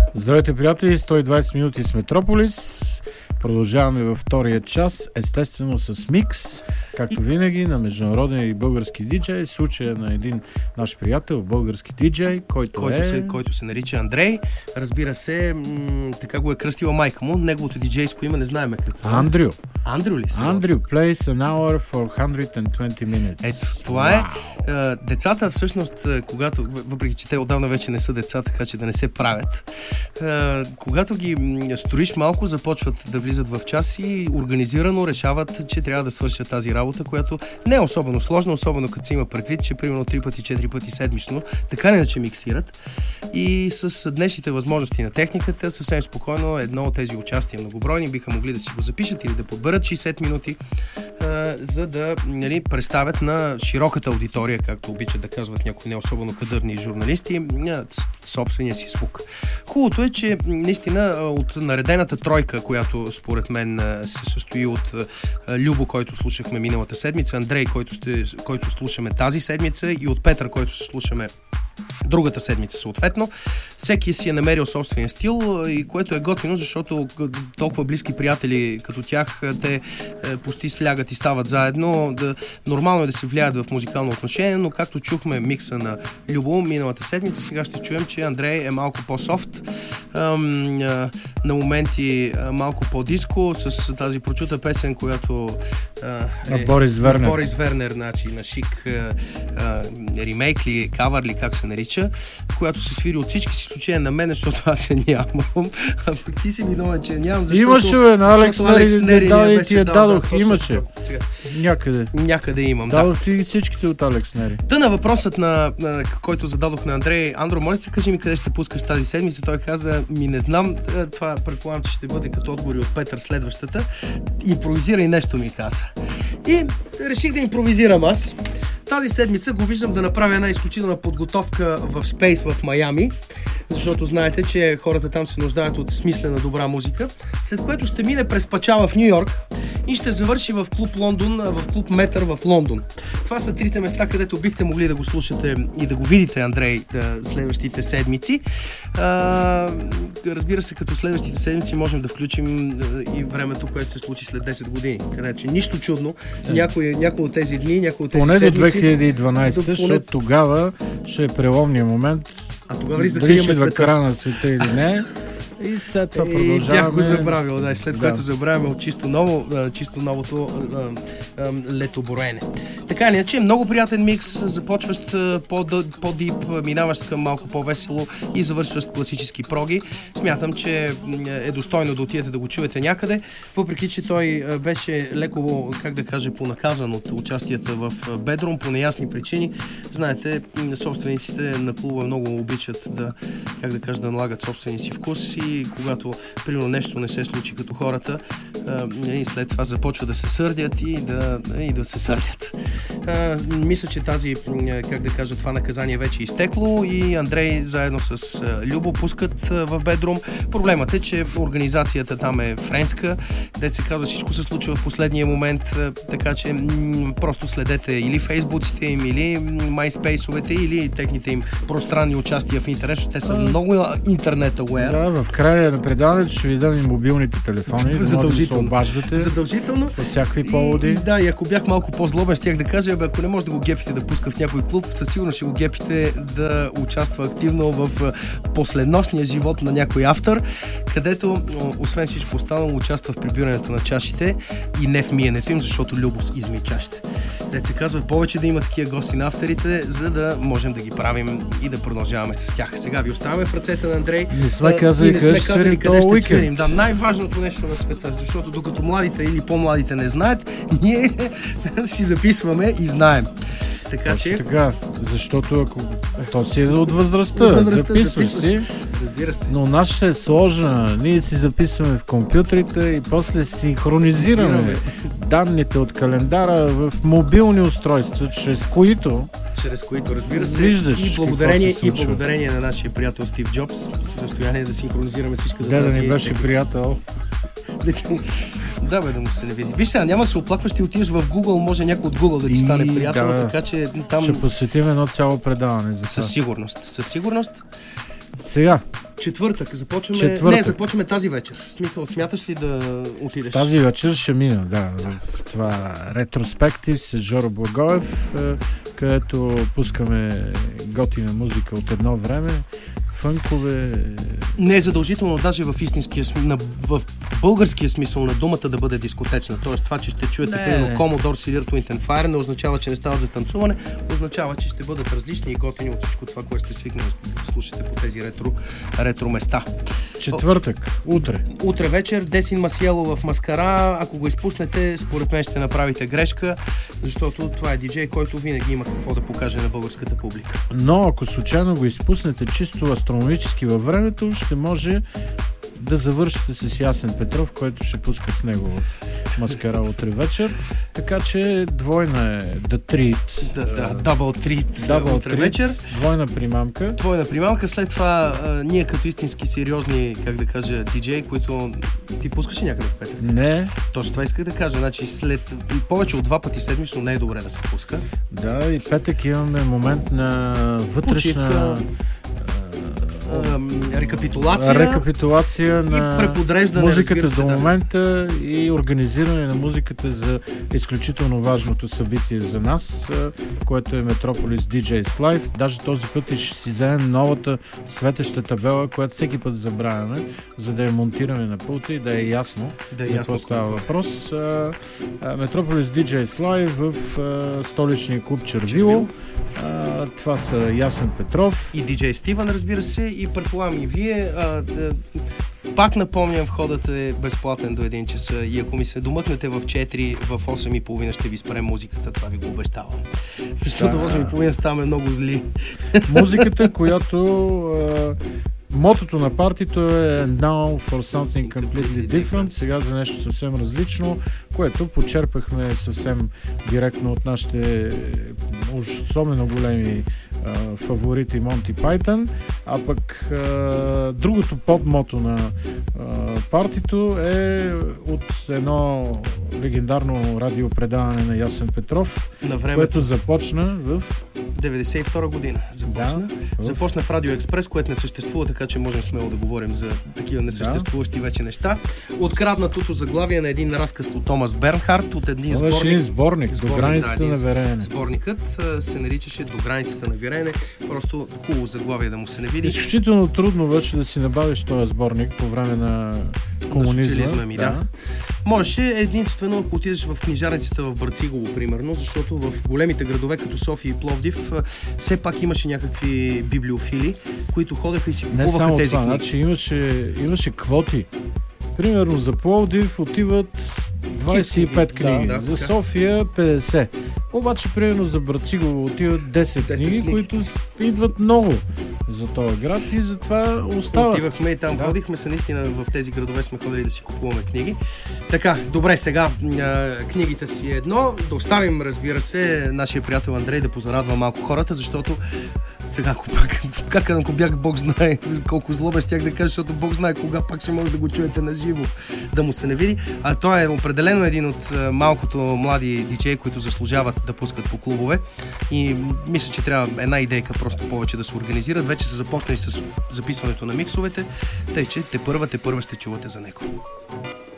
Здравейте, приятели! 120 минути с Метрополис. Продължаваме във втория час, естествено с микс, както винаги, на международен и български диджей. Случая на един наш приятел, български диджей, който се нарича Андрей. Разбира се, така го е кръстила майка му. Неговото диджейско име не знаем какво. Андрю. Андрю ли се? Андрю plays an hour for 120 minutes. Ето, това е. Децата всъщност, когато, въпреки че те отдавна вече не са деца, така че да не се правят, когато ги строиш малко, започват да влизат в час и организирано решават, че трябва да свършат тази работа, която не е особено сложна, особено като се има предвид, че примерно 3 пъти, 4 пъти седмично, така не иначе миксират. И с днешните възможности на техниката, съвсем спокойно едно от тези участия многобройни биха могли да си го запишат или да подберат 60 минути, за да представят на широката аудитория, както обичат да казват някои не особено кадърни журналисти, собствения си звук. Хубавото е, че наистина от наредената тройка, която според мен се състои от Любо, който слушахме миналата седмица, Андрей, който слушаме тази седмица, и от Петър, който се слушаме другата седмица съответно. Всеки си е намерил собствен стил, и което е готино, защото толкова близки приятели като тях, те почти слягат и стават заедно. Нормално е да се влияят в музикално отношение, но както чухме микса на Любо миналата седмица, сега ще чуем, че Андрей е малко по-софт, на моменти малко по-диско, с тази прочута песен, която е Борис Вернер, значи на Шик, ремейк ли, кавър ли, как се нарича, която се свири от всички, с изключение на мен, защото аз я нямам. А пък ти си виновен, че я нямам, защото... Имаше, на Алекс Нери ти я дадох, имаше. Някъде имам, дадох ти всичките от Алекс Нери. На въпросът, който зададох на Андрей: Андро, може да се кажи ми къде ще пускаш тази седмица? Той каза: не знам, това предполагам, че ще бъде като отговори от Петър следващата. Импровизирай нещо, ми каза. И реших да импровизирам аз. Тази седмица го виждам да направя една изключителна подготовка в Space в Майами, защото знаете, че хората там се нуждаят от смислена добра музика, след което ще мине през Пача в Ню Йорк и ще завърши в клуб Лондон, в клуб Метър в Лондон. Това са трите места, където бихте могли да го слушате и да го видите, Андрей, следващите седмици. Разбира се, като следващите седмици можем да включим и времето, което се случи след 10 години, където нищо чудно, някои от тези дни, някои от тези седмици... Поне до 2012, защото тогава ще е преломния момент. А тогава ли закриваме света? Дали ще края на света или не? И след това продължаваме. Бях го забравил, след което забравяме от чисто новото лето броене. Така или иначе, много приятен микс, започващ по-дип, минаващ към малко по-весело и завършващ класически проги. Смятам, че е достойно да отидете да го чуете някъде, въпреки че той беше леко, как да кажа, понаказан от участията в Bedroom по неясни причини. Знаете, собствениците на клуба много обичат да налагат собствения си вкус, и когато примерно нещо не се случи като хората, и след това започва да се сърдят и да се сърдят. Мисля, че това наказание вече е изтекло и Андрей заедно с Любо пускат в Bedroom. Проблемът е, че организацията там е френска, дето се казва, всичко се случва в последния момент, така че просто следете или фейсбуците им, или MySpace-овете, или техните им пространни участия в интернет, защото те са много интернет-ауер. Да, в края на предаването ще ви дам и мобилните телефони, да може да се обаждате. Задължително. По всякакви поводи. И ако бях малко по-злобен, щях да кажа, ако не може да го гепите да пуска в някой клуб, със сигурност ще го гепите да участва активно в последнощния живот на някой автор, където, освен всичко останало, участва в прибирането на чашите и не в миенето им, защото Любо изми чашите. Дет се казва, повече да има такива гости на авторите, за да можем да ги правим и да продължаваме с тях. Сега ви оставяме в ръцете на Андрей. Не сме казали къде ще свирим. Да, най-важното нещо на света, защото докато младите или по-младите не знаят, ние си записваме и знаем. Така че... Така, защото ако то си е от възрастта, записваш си. Разбира се. Но нашата е сложна. Ние си записваме в компютрите и после синхронизираме данните от календара в мобилни устройства, чрез които, разбира се, виждаш и благодарение на нашия приятел Стив Джобс си в състояние да синхронизираме всичката тази... Да, не беше приятел. Да, да му се не види. Виж сега, няма да се оплакваш, ти отидеш в Google, може някой от Google да ти стане приятел, така че там... Ще посветим едно цяло предаване за това. Със сигурност. Сега, Четвъртък. Започваме тази вечер. В смисъл, смяташ ли да отидеш? Тази вечер ще мина, да. Това ретроспектив с Жоро Благоев, където пускаме готина музика от едно време. Фънкове. Не е задължително даже в истинския в българския смисъл на думата да бъде дискотечна. Тоест това, че ще чуете примерно Commodore, Silver, Twin and Fire, не означава, че не стават за танцуване, означава, че ще бъдат различни и готини от всичко това, което сте свикнали да слушате по тези ретро места. Четвъртък, утре. Утре вечер, Десин Масиело в Маскара. Ако го изпуснете, според мен ще направите грешка, защото това е диджей, който винаги има какво да покаже на българската публика. Но ако случайно го изпуснете чисто астрономически във времето, ще може да завършите с Ясен Петров, който ще пуска с него в Маскара утре вечер. Така че двойна е The Treat. Double Treat утре вечер. Двойна примамка. След това ние като истински сериозни, как да кажа, диджеи, които ти пускаш ли някъде в петък? Не. Точно това исках да кажа. Значи след повече от 2 пъти седмично не е добре да се пуска. Да, и петък имаме момент на вътрешна рекапитулация на преподреждане, музиката до момента и организиране на музиката за изключително важното събитие за нас, което е Metropolis DJs Live. Даже този път и ще си вземем новата светеща табела, която всеки път забравяме, за да я монтираме на пулта и да е ясно за какво става въпрос. Metropolis DJs Live в столичния клуб Червило. Това са Ясен Петров и диджей Стивън, разбира се, и предполагам и вие. Пак напомням, входът е безплатен до 1 часа и ако ми се домъкнете в 4, в 8:30 ще ви спрем музиката, това ви го обещавам. Защото в 8:30 ставаме много зли. Музиката, която мотото на партито е Now for something completely different, сега за нещо съвсем различно, което почерпахме съвсем директно от нашите особено големи фаворити Монти Пайтън, а пък другото подмото на партито е от едно легендарно радиопредаване на Ясен Петров, което започна в 92 година. Започна в Радио Експрес, което не съществува, така че можем смело да говорим за такива несъществуващи вече неща. Откраднатото заглавие на един разказ от Томас Бернхард, от един сборник До границата на вереене. Сборникът се наричаше До границата на вереене. Просто хубаво заглавие да му се не види. Изключително трудно беше да си набавиш този сборник по време на комунизма. Социализма ми, да. Можеше единствено, ако отидеш в книжарницата в Брацигово, примерно, защото в големите градове, като София и Пловдив, все пак имаше някакви библиофили, които ходеха и си купуваха тези книги. Значи имаше квоти. Примерно за Пловдив отиват 25 книги, за София 50. Обаче, примерно за Брацигово отиват 10 книги, които идват много за този град и затова остават. Отивахме и там, ходихме се наистина в тези градове, сме ходили да си купуваме книги. Така, добре, сега книгите си е едно. Да разбира се, нашия приятел Андрей да позарадва малко хората, защото сега, ако бях, Бог знае колко злобен щях да кажа, защото Бог знае кога пак ще може да го чуете на живо, да му се не види. А той е определено един от малкото млади диджеи, които заслужават да пускат по клубове. И мисля, че трябва една идейка просто повече да се организират. Вече са започнали с записването на миксовете, тъй че те първа ще чувате за него.